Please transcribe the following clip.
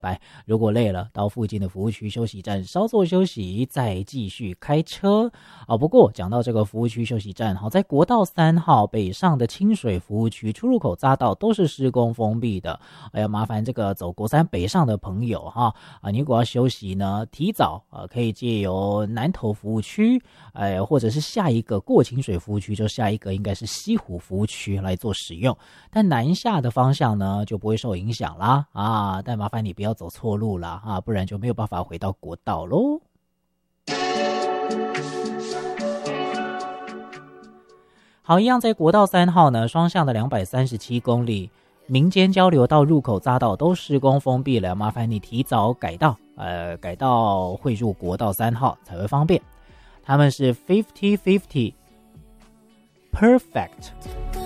来，如果累了，到附近的服务区休息站稍作休息，再继续开车。不过讲到这个服务区休息站，在国道3号北上的清水服务区出入口匝道都是施工封闭的。麻烦这个走国3北上的朋友你如果要休息呢，提早可以借由南投服务区，或者是下一个过清水服务区，就下一个应该是西湖服务区来做使用。但南下的方向呢就不会受影响啦但麻烦你不要走错路啦不然就没有办法回到国道咯。好，一样在国道3号呢，双向的237公里，民间交流道入口匝道都施工封闭了，麻烦你提早改道汇入国道3号才会方便。他们是50-50 perfect